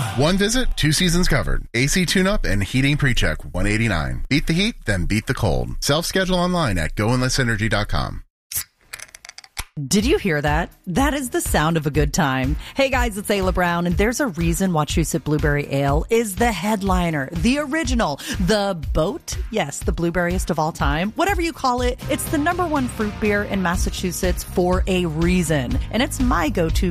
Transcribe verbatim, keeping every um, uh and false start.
One visit, two seasons covered. A C tune-up and heating pre-check, one hundred eighty-nine dollars. Beat the heat, then beat the cold. Self-schedule online at go endless energy dot com. Did you hear that? That is the sound of a good time. Hey guys, it's Ayla Brown, and there's a reason Wachusett Blueberry Ale is the headliner, the original, the boat. Yes, the blueberriest of all time. Whatever you call it, it's the number one fruit beer in Massachusetts for a reason. And it's my go-to